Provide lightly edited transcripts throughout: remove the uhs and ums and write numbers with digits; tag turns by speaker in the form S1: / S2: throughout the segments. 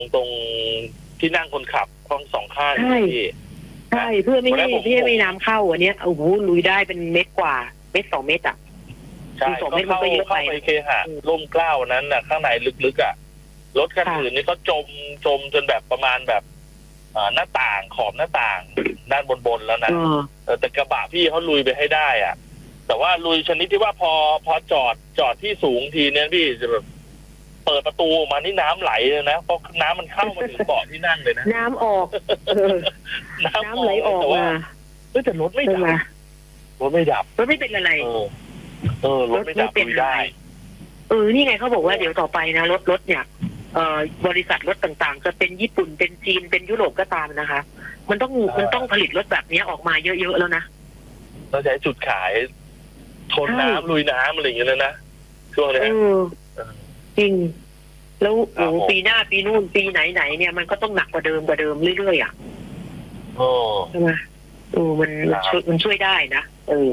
S1: ตรงที่นั่งคนขับทั้งสองข้างพี่
S2: ใช่เพื่อไม่ให้น้ำเข้าอันเนี้ยโอ้โหลุยได้เป็นเม็ดกว่าเม็ด2 เม็ดอ่ะ
S1: ใช่ก็เข้าไปเคหะร่มเกล้านั้นน่ะข้างในลึกๆอ่ะรถคันอื่นนี่เขาจมจนแบบประมาณแบบหน้าต่างขอบหน้าต่างด้านบนแล้วนะแต่กระบะพี่เขาลุยไปให้ได้อ่ะแต่ว่าลุยชนิดที่ว่าพอจอดที่สูงทีเนี้ยพี่จะแบบเปิดประตูมานี่น้ำไหลเลยนะเพราะน้ำมันเข้ามาถึงเบาะที่นั่งเลยนะ
S2: น้ำออกน้ำไหลออกมา
S1: แต่รถไม่ดับรถไม่
S2: เป็นอะไร
S1: รถไม่ดับลุยได้
S2: นี่ไงเขาบอกว่าเดี๋ยวต่อไปนะรถเนี่ยบริษัทรถต่างๆจะเป็นญี่ปุ่นเป็นจีนเป็นยุโรปก็ตามนะคะมันต้องผลิตรถแบบนี้ออกมาเยอะๆแล้วนะ
S1: เราใช้จุดขายทนน้ำลุยน้ำอะไรอย่างเงี้ยนะช่วงนี้
S2: จริงแล้วปีหน้าปีนู่นปีไหนเนี่ยมันก็ต้องหนักกว่าเดิมเรื่อยๆอ่ะใช่ไหมมันช่วยได้นะ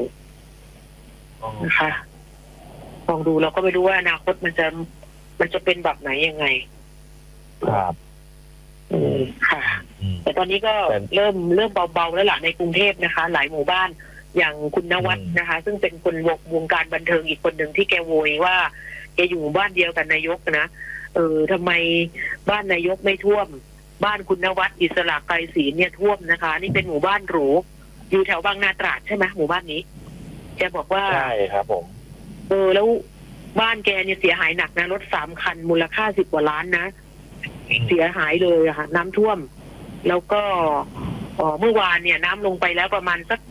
S2: นะคะลองดูเราก็ไม่รู้ว่าอนาคตมันจะเป็นแบบไหนยังไง
S1: ครับ
S2: ค่ะแต่ตอนนี้ก็เริ่มเบาๆแล้วล่ะในกรุงเทพนะคะหลายหมู่บ้านอย่างคุณนวัดนะคะซึ่งเป็นคนวงการบันเทิงอีกคนหนึ่งที่แกโวยว่าแกอยู่บ้านเดียวกันนายกนะทำไมบ้านนายกไม่ท่วมบ้านคุณนวัดอิสระไกรศรีเนี่ยท่วมนะคะนี่เป็นหมู่บ้านหรูอยู่แถวบางนาตราดใช่ไหมหมู่บ้านนี้แกบอกว่า
S1: ใช่ครับผม
S2: แล้วบ้านแกเนี่ยเสียหายหนักนะรถ3 คันมูลค่า10 กว่าล้านนะเสียหายเลยอะค่ะน้ำท่วมแล้วก็เมื่อวานเนี่ยน้ำลงไปแล้วประมาณสัก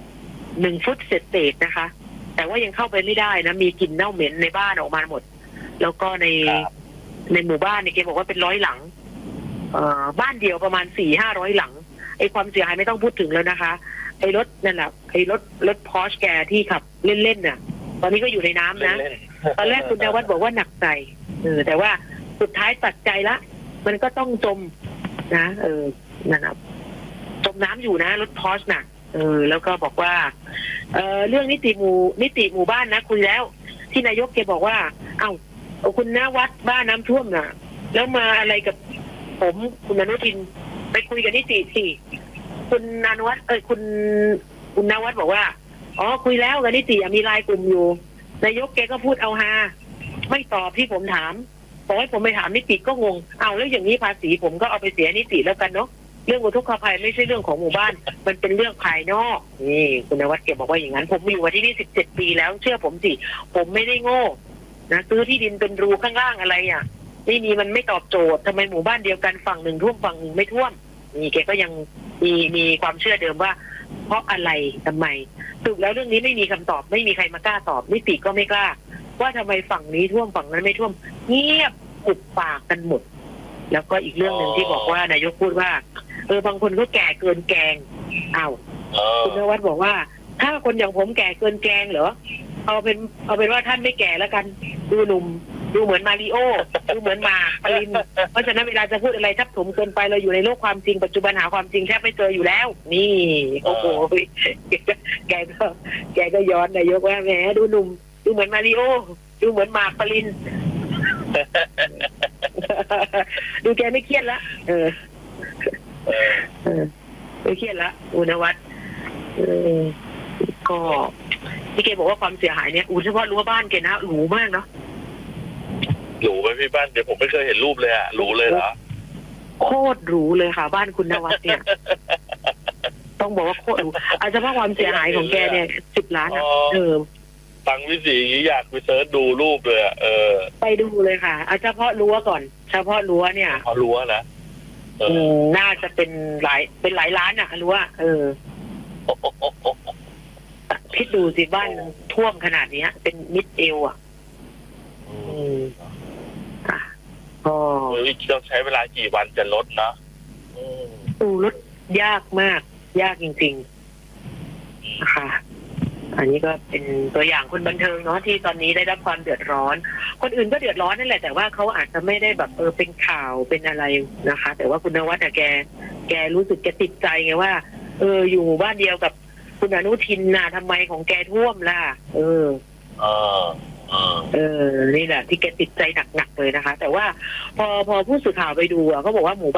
S2: 1 ฟุตเศษนะคะแต่ว่ายังเข้าไปไม่ได้นะมีกลิ่นเน่าเหม็นในบ้านออกมาหมดแล้วก็ในหมู่บ้านเนี่ยแกบอกว่าเป็น100 หลังบ้านเดียวประมาณ400-500 หลังไอ้ความเสียหายไม่ต้องพูดถึงแล้วนะคะไอ้รถนั่นแหละไอ้รถพอร์ชแกที่ขับเล่นๆน่ะตอนนี้ก็อยู่ในน้ำนะตอนแรกคุณนวัดบอกว่าหนักใจแต่ว่าสุดท้ายตัดใจละมันก็ต้องจมนะนะครับจมน้ำอยู่นะรถพอร์ชน่ะแล้วก็บอกว่าเรื่องนิติหมู่บ้านนะคุยแล้วที่นายกแกบอกว่าเอ้าคุณนวัดบ้านน้ำท่วมน่ะแล้วมาอะไรกับผมคุณอนุทินไปคุยกับนิติสิคุณนวัดคุณนวัดบอกว่าคุยแล้วกับนิติมีไลน์กลุ่มอยู่นายกแกก็พูดเอาฮาไม่ตอบที่ผมถามบอกให้ผมไปถามนิติก็งงแล้วอย่างนี้ภาษีผมก็เอาไปเสียนิติแล้วกันเนาะเรื่องอุทกภัยไม่ใช่เรื่องของหมู่บ้านมันเป็นเรื่องภายนอกนี่คุณนวัดแกบอกว่าอย่างนั้นผมอยู่มาที่นี่17 ปีแล้วเชื่อผมสิผมไม่ได้โง่นะซื้อที่ดินเป็นรูข้างล่างอะไรอ่ะนี่มันไม่ตอบโจทย์ทำไมหมู่บ้านเดียวกันฝั่งหนึ่งท่วมฝั่งหนึ่งไม่ท่วมนี่แกก็ยังมีความเชื่อเดิมว่าเพราะอะไรทำไมถูกแล้วเรื่องนี้ไม่มีคำตอบไม่มีใครมากล้าตอบนิติก็ไม่กล้าว่าทำไมฝั่งนี้ท่วมฝั่งนั้นไม่ท่วมเงียบปุบปากกันหมดแล้วก็อีกเรื่องหนึ่งที่บอกว่านายกพูดว่าบางคนก็แก่เกินแกงคุณนวัดบอกว่าถ้าคนอย่างผมแก่เกินแกงเหรอเอาเป็นว่าท่านไม่แก่แล้วกันดูหนุ่มดูเหมือนมาริโอดูเหมือนมาปรินเพราะฉะนั้นเวลาจะพูดอะไรทับถมเกินไปเราอยู่ในโลกความจริงปัจจุบันหาความจริงแทบไม่เจออยู่แล้วนี่โอ้โหแกก็ย้อนนายกว่าแหมดูหนุ่มดูเหมือนมาริโอดูเหมือนมาปรินดูแกไม่เครียดละไม่เครียดละอุณวัฒน์ก็ที่แกบอกว่าความเสียหายเนี่ยเฉพาะรั้วบ้านแกนะหรูมากเนาะ
S1: หรูไหมพี่บ้านเดี๋ยวผมไม่เคยเห็นรูปเลยหรูเลยเหรอ
S2: โคตรหรูเลยค่ะบ้านคุณนวัฒน์เนี่ยต้องบอกว่าโคตรหรูเฉพาะความเสียหายของแกเนี่ย10 ล้าน
S1: ฟังวิสีอยากไปเสิร์ชดูรูปเลย
S2: ไปดูเลยค่ะเฉพาะรั้วก่อนเฉพาะรั้วเนี่ย
S1: เฉพาะรั้วนะ
S2: น่าจะเป็นหลายล้านอะรั้วคิดดูสิบ้านท่วมขนาดนี้เป็นมิดเอวอ่ะ
S1: ต้องใช้เวลากี่วันจะลดนะ
S2: ลดยากมากยากจริงๆนะคะอันนี้ก็เป็นตัวอย่างคนบันเทิงเนาะที่ตอนนี้ได้รับความเดือดร้อนคนอื่นก็เดือดร้อนนั่นแหละแต่ว่าเขาอาจจะไม่ได้แบบเป็นข่าวเป็นอะไรนะคะแต่ว่าคุณนวัดแกรู้สึกแกติดใจไงว่าอยู่บ้านเดียวกับคุณอนุทินน่ะทำไมของแกท่วมล่ะนี่แหละที่แกติดใจหนักๆเลยนะคะแต่ว่าพอผู้สื่อข่าวไปดูเขาบอกว่าหมู่